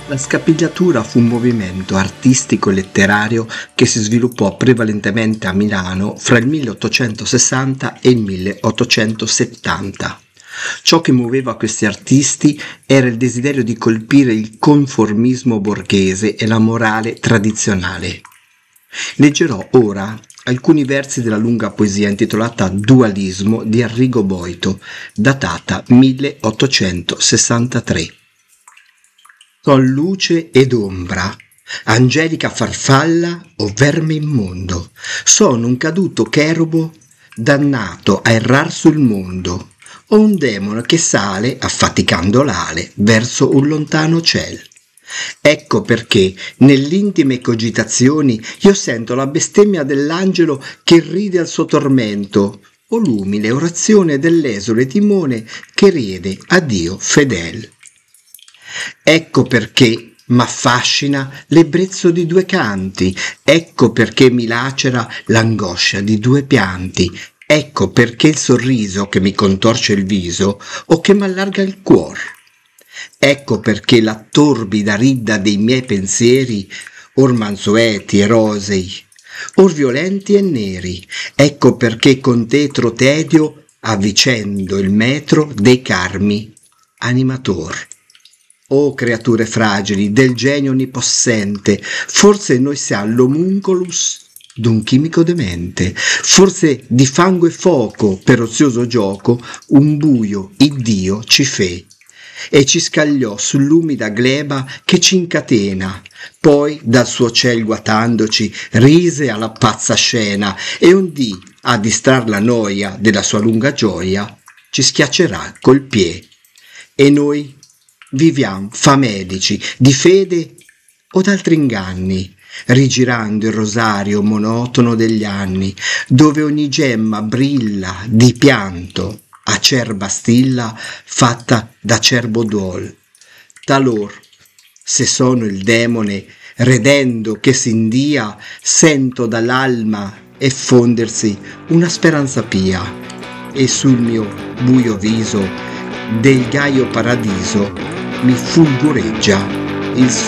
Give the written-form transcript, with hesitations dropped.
La scapigliatura fu un movimento artistico-letterario che si sviluppò prevalentemente a Milano fra il 1860 e il 1870. Ciò che muoveva questi artisti era il desiderio di colpire il conformismo borghese e la morale tradizionale. Leggerò ora alcuni versi della lunga poesia intitolata Dualismo di Arrigo Boito, datata 1863. Son luce ed ombra, angelica farfalla o verme immondo, sono un caduto cherubo dannato a errar sul mondo, o un demone che sale, affaticando l'ale, verso un lontano ciel. Ecco perché, nell'intime cogitazioni, io sento la bestemmia dell'angelo che ride al suo tormento, o l'umile orazione dell'esule timone che riede a Dio fedel. Ecco perché m'affascina l'ebbrezzo di due canti, ecco perché mi lacera l'angoscia di due pianti, ecco perché il sorriso che mi contorce il viso o che m'allarga il cuor. Ecco perché la torbida ridda dei miei pensieri, or mansueti e rosei, or violenti e neri, ecco perché con tetro tedio avvicendo il metro dei carmi animator. O creature fragili del genio onnipossente, forse noi siamo l'homunculus d'un chimico demente, forse di fango e foco per ozioso gioco un buio Iddio ci fe e ci scagliò sull'umida gleba che ci incatena, poi dal suo ciel guatandoci rise alla pazza scena e un dì a distrar la noia della sua lunga gioia ci schiaccerà col pie e noi viviam famelici di fede o d'altri inganni, rigirando il rosario monotono degli anni, dove ogni gemma brilla di pianto, acerba stilla fatta d'acerbo duol. Talor, se sono il demone, redendo che s'india, sento dall'alma effondersi una speranza pia, e sul mio buio viso del gaio paradiso mi fulgureggia il